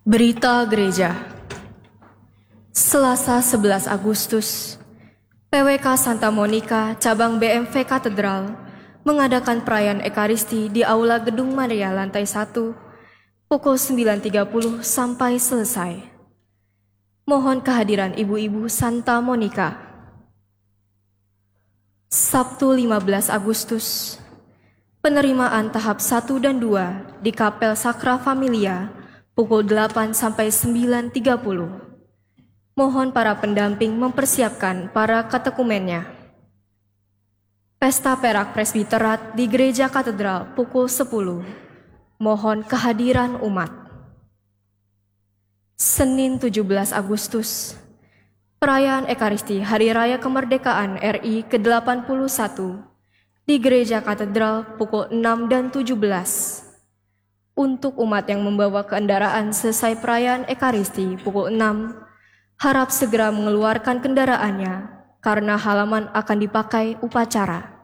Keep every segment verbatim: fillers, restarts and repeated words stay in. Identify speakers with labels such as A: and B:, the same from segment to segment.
A: Berita Gereja Selasa sebelas Agustus, P W K Santa Monica cabang B M V Katedral mengadakan perayaan Ekaristi di Aula Gedung Maria lantai satu pukul sembilan tiga puluh sampai selesai. Mohon kehadiran ibu-ibu Santa Monica. Sabtu lima belas Agustus, penerimaan tahap satu dan dua di Kapel Sacra Familia pukul delapan sampai sembilan tiga puluh. Mohon para pendamping mempersiapkan para katekumennya. Pesta perak presbiterat di Gereja Katedral pukul sepuluh. Mohon kehadiran umat. Senin tujuh belas Agustus, perayaan Ekaristi Hari Raya Kemerdekaan R I ke delapan puluh satu di Gereja Katedral pukul enam dan tujuh belas. Untuk umat yang membawa kendaraan selesai perayaan Ekaristi pukul enam, harap segera mengeluarkan kendaraannya karena halaman akan dipakai upacara.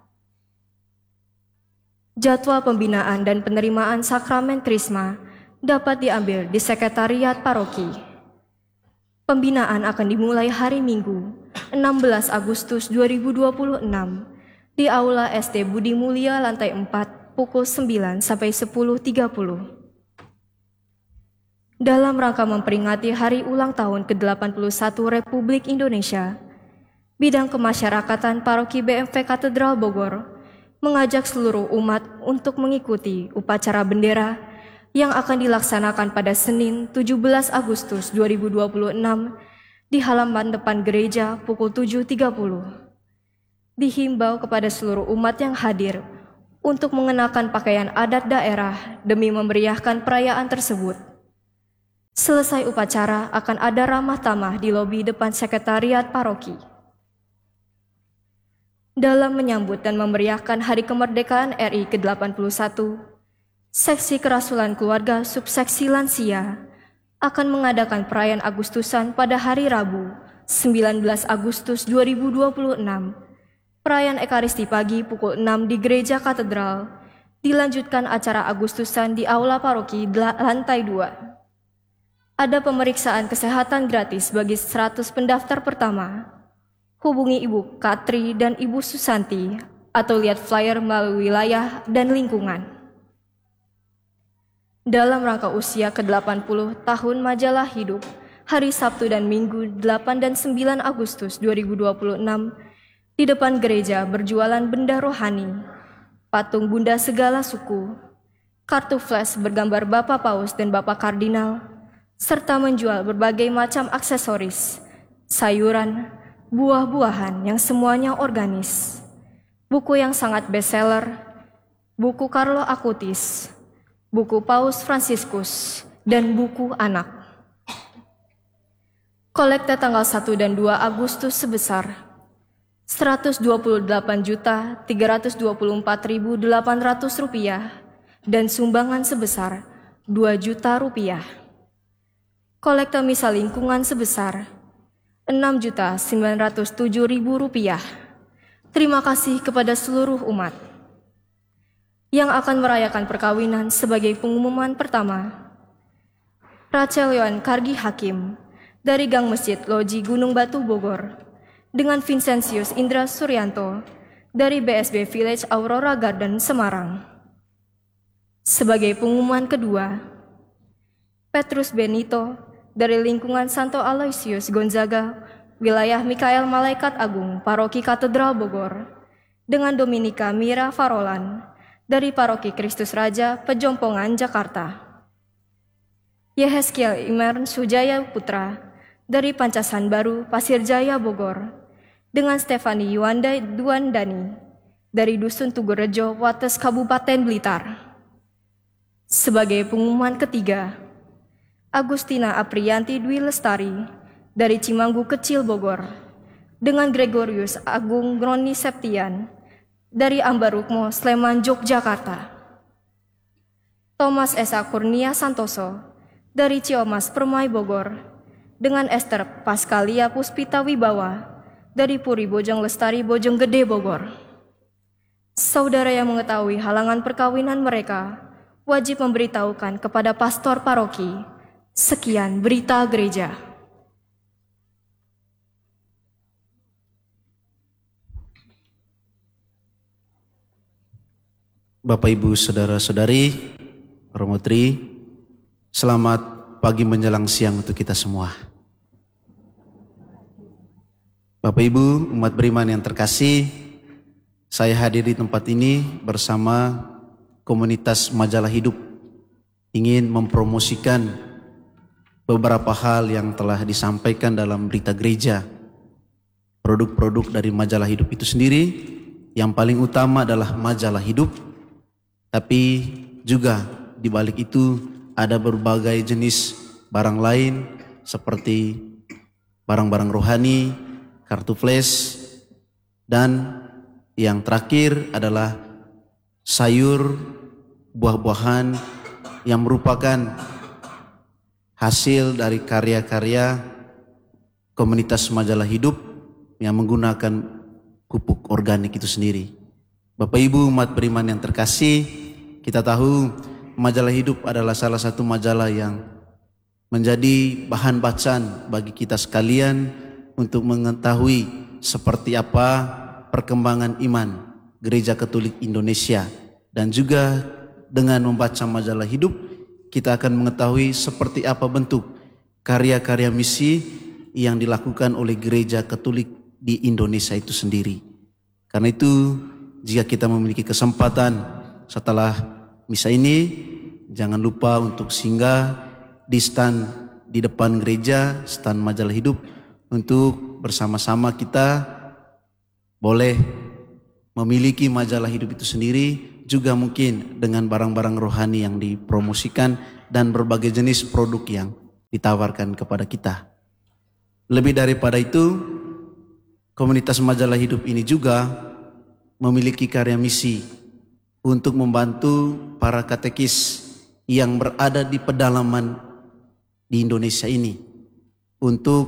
A: Jadwal pembinaan dan penerimaan sakramen Krisma dapat diambil di Sekretariat Paroki. Pembinaan akan dimulai hari Minggu, enam belas Agustus dua ribu dua puluh enam di Aula S D Budi Mulia lantai empat pukul sembilan sampai sepuluh tiga puluh. Dalam rangka memperingati hari ulang tahun ke delapan puluh satu Republik Indonesia, Bidang Kemasyarakatan Paroki B M V Katedral Bogor mengajak seluruh umat untuk mengikuti upacara bendera yang akan dilaksanakan pada Senin tujuh belas Agustus dua ribu dua puluh enam di halaman depan gereja pukul tujuh tiga puluh. Dihimbau kepada seluruh umat yang hadir untuk mengenakan pakaian adat daerah demi memeriahkan perayaan tersebut. Selesai upacara akan ada ramah tamah di lobi depan Sekretariat Paroki. Dalam menyambut dan memeriahkan Hari Kemerdekaan R I ke delapan puluh satu, Seksi Kerasulan Keluarga Subseksi Lansia akan mengadakan perayaan Agustusan pada hari Rabu, sembilan belas Agustus dua ribu dua puluh enam. Perayaan Ekaristi pagi pukul enam di Gereja Katedral, dilanjutkan acara Agustusan di Aula Paroki lantai dua. Ada pemeriksaan kesehatan gratis bagi seratus pendaftar pertama. Hubungi Ibu Katri dan Ibu Susanti atau lihat flyer melalui wilayah dan lingkungan. Dalam rangka usia ke delapan puluh tahun Majalah Hidup, hari Sabtu dan Minggu delapan dan sembilan Agustus dua ribu dua puluh enam, di depan gereja berjualan benda rohani, patung Bunda segala suku, kartu flash bergambar Bapak Paus dan Bapak Kardinal, serta menjual berbagai macam aksesoris, sayuran, buah-buahan yang semuanya organis, buku yang sangat bestseller, buku Carlo Acutis, buku Paus Fransiskus, dan buku anak. Kolekte tanggal satu dan dua Agustus sebesar seratus dua puluh delapan juta tiga ratus dua puluh empat ribu delapan ratus rupiah dan sumbangan sebesar dua juta rupiah. Kolekte misa lingkungan sebesar enam juta sembilan ratus tujuh ribu rupiah. Terima kasih kepada seluruh umat yang akan merayakan perkawinan sebagai pengumuman pertama. Rachel Yohan Kargi Hakim dari Gang Masjid Loji Gunung Batu Bogor dengan Vincentius Indra Suryanto dari B S B Village Aurora Garden Semarang. Sebagai pengumuman kedua, Petrus Benito dari lingkungan Santo Aloysius Gonzaga, wilayah Mikael Malaikat Agung, Paroki Katedral Bogor, dengan Dominika Mira Farolan dari Paroki Kristus Raja, Pejompongan, Jakarta. Yehezkiel Imern Sujaya Putra dari Pancasan Baru, Pasir Jaya, Bogor, dengan Stefani Yuanda Duandani dari Dusun Tugurejo, Wates, Kabupaten Blitar. Sebagai pengumuman ketiga, Agustina Aprianti Dwi Lestari dari Cimanggu Kecil, Bogor, dengan Gregorius Agung Groni Septian dari Ambarukmo, Sleman, Yogyakarta. Thomas Esa Kurnia Santoso dari Ciomas Permai, Bogor, dengan Esther Paskalia Puspita Wibawa dari Puri Bojong Lestari, Bojonggede, Bogor. Saudara yang mengetahui halangan perkawinan mereka wajib memberitahukan kepada pastor paroki Sekian berita gereja.
B: Bapak, Ibu, Saudara-saudari, Romo Tri, selamat pagi menjelang siang untuk kita semua. Bapak, Ibu, umat beriman yang terkasih, saya hadir di tempat ini bersama komunitas Majalah Hidup, ingin mempromosikan beberapa hal yang telah disampaikan dalam berita gereja. Produk-produk dari Majalah Hidup itu sendiri, yang paling utama adalah Majalah Hidup, tapi juga di balik itu ada berbagai jenis barang lain seperti barang-barang rohani, kartu flash, dan yang terakhir adalah sayur, buah-buahan yang merupakan hasil dari karya-karya komunitas Majalah Hidup yang menggunakan pupuk organik itu sendiri. Bapak, Ibu, umat beriman yang terkasih, kita tahu Majalah Hidup adalah salah satu majalah yang menjadi bahan bacaan bagi kita sekalian untuk mengetahui seperti apa perkembangan iman Gereja Katolik Indonesia. Dan juga dengan membaca Majalah Hidup, kita akan mengetahui seperti apa bentuk karya-karya misi yang dilakukan oleh Gereja Katolik di Indonesia itu sendiri. Karena itu, jika kita memiliki kesempatan setelah misa ini, jangan lupa untuk singgah di stand di depan gereja, stand Majalah Hidup, untuk bersama-sama kita boleh memiliki Majalah Hidup itu sendiri, juga mungkin dengan barang-barang rohani yang dipromosikan dan berbagai jenis produk yang ditawarkan kepada kita. Lebih daripada itu, komunitas Majalah Hidup ini juga memiliki karya misi untuk membantu para katekis yang berada di pedalaman di Indonesia ini, untuk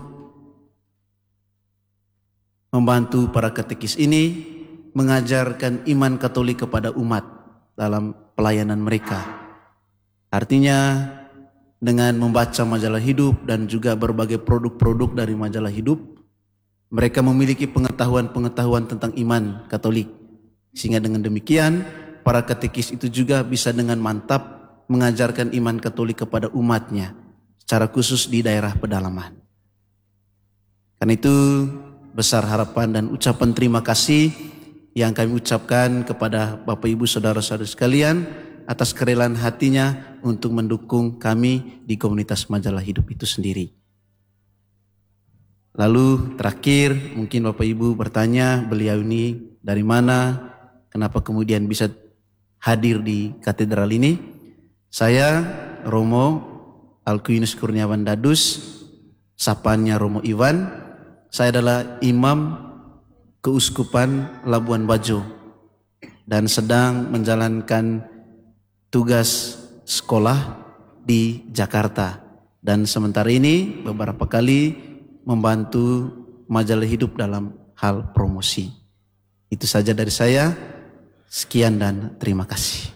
B: membantu para katekis ini mengajarkan iman Katolik kepada umat dalam pelayanan mereka. Artinya, dengan membaca Majalah Hidup dan juga berbagai produk-produk dari Majalah Hidup, mereka memiliki pengetahuan-pengetahuan tentang iman Katolik, sehingga dengan demikian para katekis itu juga bisa dengan mantap mengajarkan iman Katolik kepada umatnya, secara khusus di daerah pedalaman. Karena itu, besar harapan dan ucapan terima kasih yang kami ucapkan kepada Bapak, Ibu, Saudara-saudari sekalian atas kerelaan hatinya untuk mendukung kami di komunitas Majalah Hidup itu sendiri. Lalu terakhir, mungkin Bapak Ibu bertanya, beliau ini dari mana, kenapa kemudian bisa hadir di katedral ini? Saya Romo Alkuinus Kurniawan Dadus, sapaannya Romo Iwan. Saya adalah imam Keuskupan Labuan Bajo dan sedang menjalankan tugas sekolah di Jakarta. Dan sementara ini beberapa kali membantu Majalah Hidup dalam hal promosi. Itu saja dari saya. Sekian dan terima kasih.